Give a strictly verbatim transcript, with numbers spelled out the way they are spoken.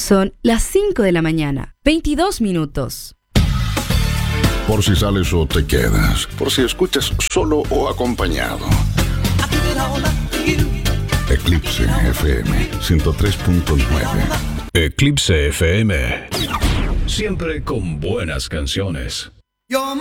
Son las cinco de la mañana, veintidós minutos. Por si sales o te quedas, por si escuchas solo o acompañado. Eclipse F M ciento tres punto nueve. Eclipse F M. Siempre con buenas canciones.